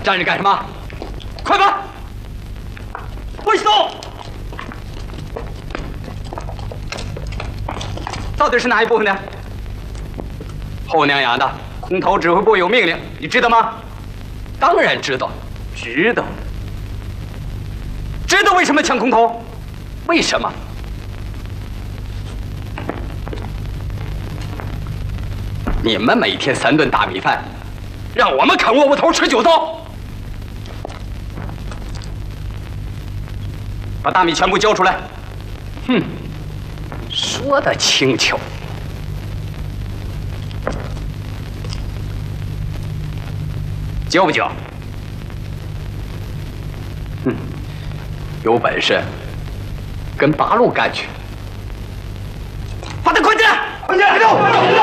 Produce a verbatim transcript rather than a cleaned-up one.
站着干什么？快吧！回搜！到底是哪一部分的？后娘养的，空头指挥部有命令，你知道吗？当然知道，知道。知道为什么抢空头？为什么？你们每天三顿大米饭，让我们啃窝窝头吃酒糟。把大米全部交出来！哼，说得轻巧。交不交？哼，有本事跟八路干去！把他捆起来！捆起来！